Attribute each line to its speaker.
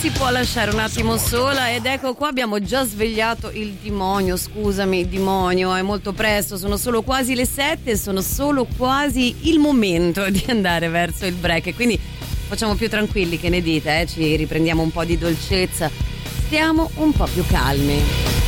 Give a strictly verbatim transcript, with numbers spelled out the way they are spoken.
Speaker 1: si può lasciare un attimo sola ed ecco qua abbiamo già svegliato il demonio, scusami demonio, è molto presto, sono solo quasi le sette, sono solo quasi il momento di andare verso il break e quindi facciamo più tranquilli, che ne dite? Eh? Ci riprendiamo un po' di dolcezza, stiamo un po' più calmi.